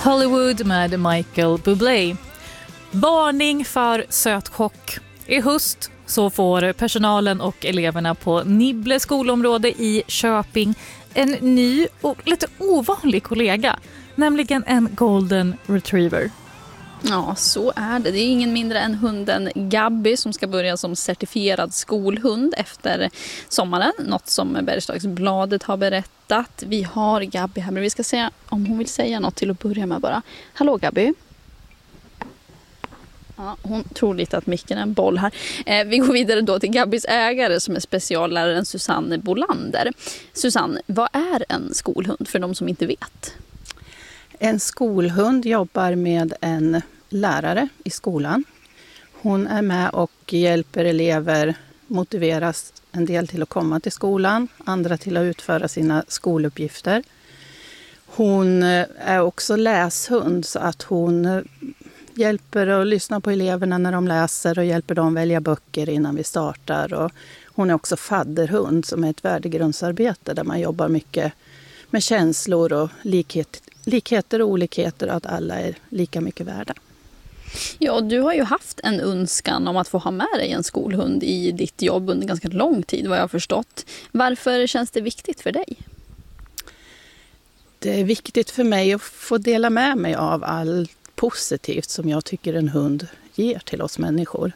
Hollywood med Michael Bublé. Varning för sötchock. I höst så får personalen och eleverna på Nibble skolområde i Köping en ny och lite ovanlig kollega, nämligen en golden retriever. Ja, så är det. Det är ingen mindre än hunden Gabby som ska börja som certifierad skolhund efter sommaren. Något som Bergslagsbladet har berättat. Vi har Gabby här, men vi ska se om hon vill säga något till att börja med bara. Hallå Gabby. Ja, hon tror lite att micken är en boll här. Vi går vidare då till Gabbys ägare som är specialläraren Susanne Bolander. Susanne, vad är en skolhund för de som inte vet? En skolhund jobbar med en lärare i skolan. Hon är med och hjälper elever, motiveras en del till att komma till skolan, andra till att utföra sina skoluppgifter. Hon är också läshund så att hon hjälper att lyssna på eleverna när de läser och hjälper dem välja böcker innan vi startar. Och hon är också fadderhund som är ett värdegrundsarbete där man jobbar mycket med känslor och likheter och olikheter och att alla är lika mycket värda. Ja, du har ju haft en önskan om att få ha med dig en skolhund i ditt jobb under ganska lång tid, vad jag har förstått. Varför känns det viktigt för dig? Det är viktigt för mig att få dela med mig av allt positivt som jag tycker en hund ger till oss människor.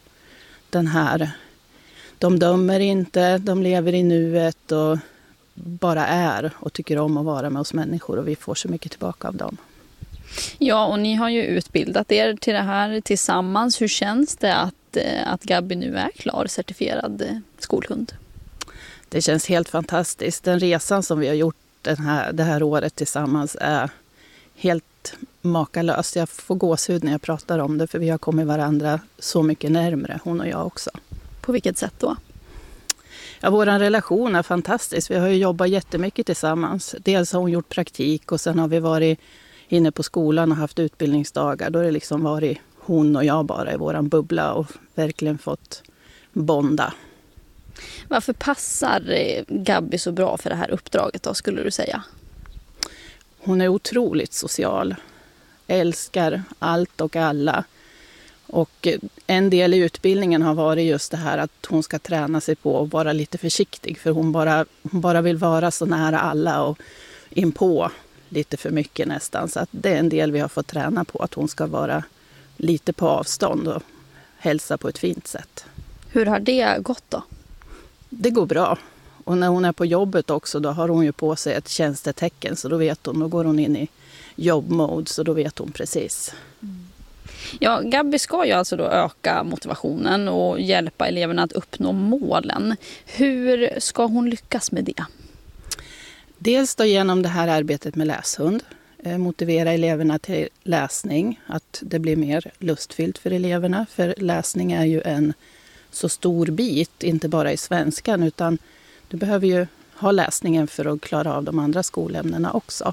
De dömer inte, de lever i nuet och bara är och tycker om att vara med oss människor och vi får så mycket tillbaka av dem. Ja, och ni har ju utbildat er till det här tillsammans. Hur känns det att Gabby nu är klar certifierad skolhund? Det känns helt fantastiskt. Den resan som vi har gjort det här året tillsammans är helt makalös. Jag får gåshud när jag pratar om det för vi har kommit varandra så mycket närmare, hon och jag också. På vilket sätt då? Ja, vår relation är fantastisk. Vi har ju jobbat jättemycket tillsammans. Dels har hon gjort praktik och sen har vi varit inne på skolan och haft utbildningsdagar. Då har det liksom varit hon och jag bara i våran bubbla och verkligen fått bonda. Varför passar Gabby så bra för det här uppdraget då, skulle du säga? Hon är otroligt social. Älskar allt och alla. Och en del i utbildningen har varit just det här att hon ska träna sig på att vara lite försiktig. För hon bara vill vara så nära alla och inpå lite för mycket nästan. Så att det är en del vi har fått träna på, att hon ska vara lite på avstånd och hälsa på ett fint sätt. Hur har det gått då? Det går bra. Och när hon är på jobbet också, då har hon ju på sig ett tjänstetecken. Så då vet hon, då går hon in i jobbmode, så då vet hon precis. Ja, Gabby ska ju alltså då öka motivationen och hjälpa eleverna att uppnå målen. Hur ska hon lyckas med det? Dels då genom det här arbetet med läshund. Motivera eleverna till läsning. Att det blir mer lustfyllt för eleverna. För läsning är ju en så stor bit, inte bara i svenskan. Utan du behöver ju ha läsningen för att klara av de andra skolämnena också.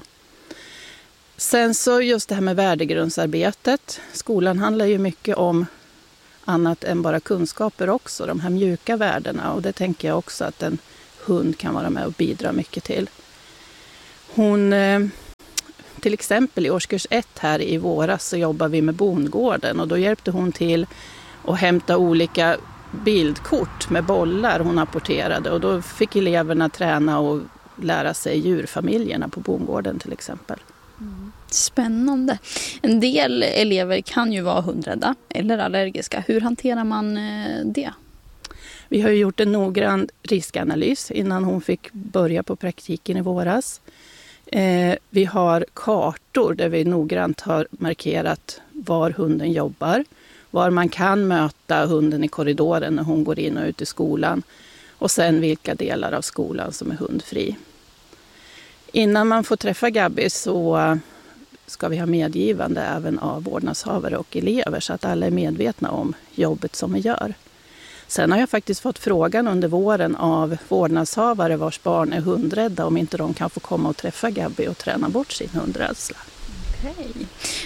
Sen så just det här med värdegrundsarbetet. Skolan handlar ju mycket om annat än bara kunskaper också. De här mjuka värdena. Och det tänker jag också att en hund kan vara med och bidra mycket till. Hon, till exempel i årskurs 1 här i våras så jobbar vi med bondgården. Och då hjälpte hon till att hämta olika bildkort med bollar hon apporterade. Och då fick eleverna träna och lära sig djurfamiljerna på bondgården till exempel. Spännande. En del elever kan ju vara hundrädda eller allergiska. Hur hanterar man det? Vi har ju gjort en noggrann riskanalys innan hon fick börja på praktiken i våras. Vi har kartor där vi noggrant har markerat var hunden jobbar. Var man kan möta hunden i korridoren när hon går in och ut i skolan. Och sen vilka delar av skolan som är hundfri. Innan man får träffa Gabby så ska vi ha medgivande även av vårdnadshavare och elever så att alla är medvetna om jobbet som vi gör. Sen har jag faktiskt fått frågan under våren av vårdnadshavare vars barn är hundrädda om inte de kan få komma och träffa Gabby och träna bort sin hundrädsla. Okej.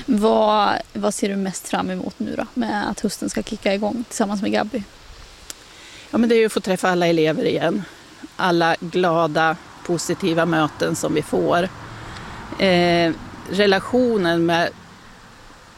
Vad ser du mest fram emot nu då med att hösten ska kicka igång tillsammans med Gabby? Ja, men det är ju att få träffa alla elever igen. Alla glada, positiva möten som vi får. Relationen med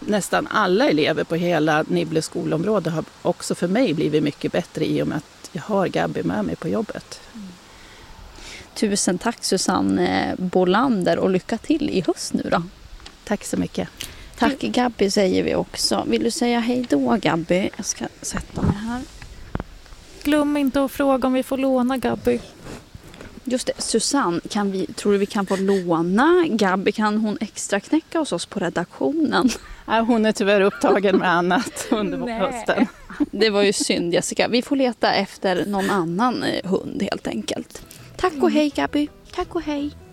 nästan alla elever på hela Nibble skolområde har också för mig blivit mycket bättre i och med att jag har Gabby med mig på jobbet. Tusen tack Susanne Bolander och lycka till i höst nu då. Tack så mycket. Tack Gabby säger vi också. Vill du säga hej då Gabby? Jag ska sätta mig här. Glöm inte att fråga om vi får låna Gabby. Just det, Susanne, tror du vi kan få låna Gabby? Kan hon extra knäcka hos oss på redaktionen? Hon är tyvärr upptagen med annat under hösten. Det var ju synd Jessica. Vi får leta efter någon annan hund helt enkelt. Tack och hej Gabby. Tack och hej.